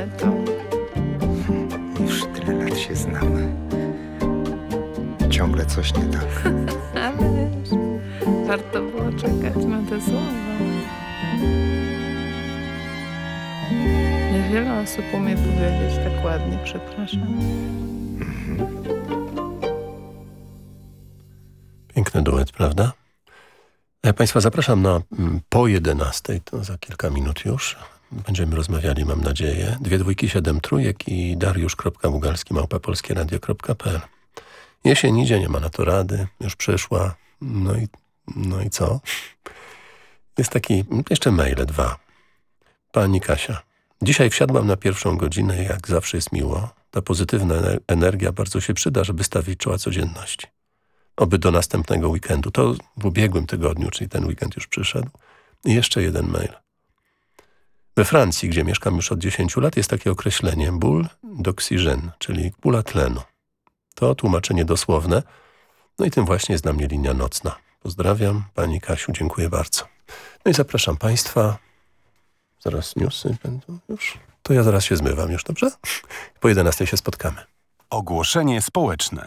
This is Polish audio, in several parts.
Ale to... Już tyle lat się znamy. Ciągle coś nie tak. Ależ warto było czekać na te słowa. Niewiele osób umie powiedzieć tak ładnie, przepraszam. Piękny duet, prawda? Ja Państwa zapraszam na po 11, to za kilka minut już. Będziemy rozmawiali, mam nadzieję. 2 dwójki, 7 trójek i dariusz.bugalski@polskieradio.pl. Jesień idzie, nie ma na to rady, już przyszła. No i co? Jest taki, jeszcze maile 2. Pani Kasia. Dzisiaj wsiadłam na pierwszą godzinę, jak zawsze jest miło. Ta pozytywna energia bardzo się przyda, żeby stawić czoła codzienności. Oby do następnego weekendu. To w ubiegłym tygodniu, czyli ten weekend już przyszedł. I jeszcze jeden mail. We Francji, gdzie mieszkam już od 10 lat, jest takie określenie ból d'oxygène, czyli pula tlenu. To tłumaczenie dosłowne. No i tym właśnie jest dla mnie linia nocna. Pozdrawiam, Pani Kasiu, dziękuję bardzo. No i zapraszam Państwa. Zaraz newsy będą już. To ja zaraz się zmywam już, dobrze? Po 11 się spotkamy. Ogłoszenie społeczne.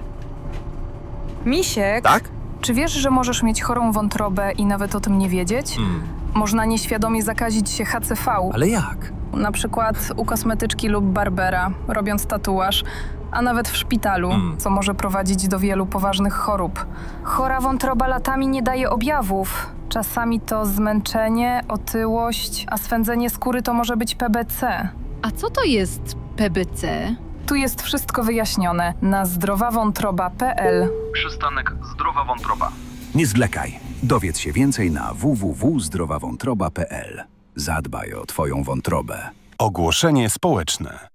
Misiek, Tak? czy wiesz, że możesz mieć chorą wątrobę i nawet o tym nie wiedzieć? Można nieświadomie zakazić się HCV. Ale jak? Na przykład u kosmetyczki lub barbera, robiąc tatuaż, a nawet w szpitalu, co może prowadzić do wielu poważnych chorób. Chora wątroba latami nie daje objawów. Czasami to zmęczenie, otyłość, a swędzenie skóry to może być PBC. A co to jest PBC? Tu jest wszystko wyjaśnione na zdrowawątroba.pl. Przystanek Zdrowa Wątroba. Nie zwlekaj. Dowiedz się więcej na www.zdrowawątroba.pl. Zadbaj o Twoją wątrobę. Ogłoszenie społeczne.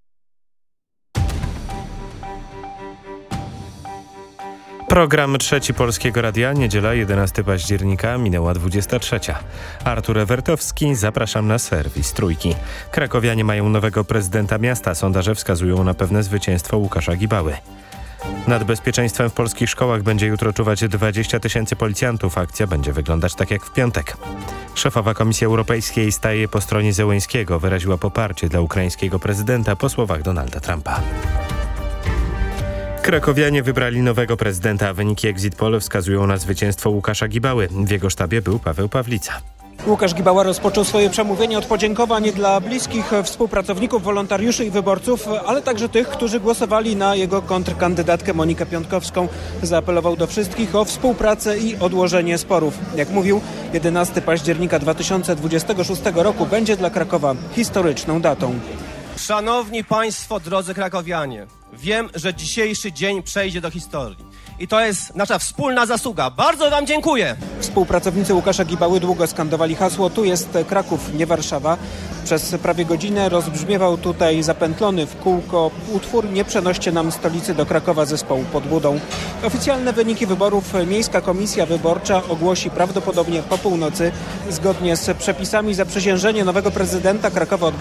Program Trzeci Polskiego Radia, niedziela 11 października, minęła 23. Artur Ewertowski, zapraszam na serwis Trójki. Krakowianie mają nowego prezydenta miasta, sondaże wskazują na pewne zwycięstwo Łukasza Gibały. Nad bezpieczeństwem w polskich szkołach będzie jutro czuwać 20 000 policjantów. Akcja będzie wyglądać tak jak w piątek. Szefowa Komisji Europejskiej staje po stronie Zełenskiego, wyraziła poparcie dla ukraińskiego prezydenta po słowach Donalda Trumpa. Krakowianie wybrali nowego prezydenta, a wyniki exit poll wskazują na zwycięstwo Łukasza Gibały. W jego sztabie był Paweł Pawlica. Łukasz Gibała rozpoczął swoje przemówienie od podziękowań dla bliskich współpracowników, wolontariuszy i wyborców, ale także tych, którzy głosowali na jego kontrkandydatkę Monikę Piątkowską. Zaapelował do wszystkich o współpracę i odłożenie sporów. Jak mówił, 11 października 2026 roku będzie dla Krakowa historyczną datą. Szanowni Państwo, drodzy krakowianie, wiem, że dzisiejszy dzień przejdzie do historii. I to jest nasza wspólna zasługa. Bardzo Wam dziękuję. Współpracownicy Łukasza Gibały długo skandowali hasło "Tu jest Kraków, nie Warszawa". Przez prawie godzinę rozbrzmiewał tutaj zapętlony w kółko utwór "Nie przenoście nam stolicy do Krakowa" zespołu Pod Budą. Oficjalne wyniki wyborów Miejska Komisja Wyborcza ogłosi prawdopodobnie po północy. Zgodnie z przepisami zaprzysiężenie nowego prezydenta Krakowa odbędzie